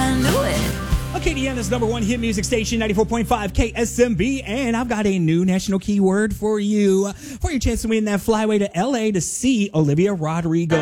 I knew it. KDN's number one hit music station, 94.5 KSMB, and I've got a new national keyword for you for your chance to win that flyway to LA to see Olivia Rodrigo.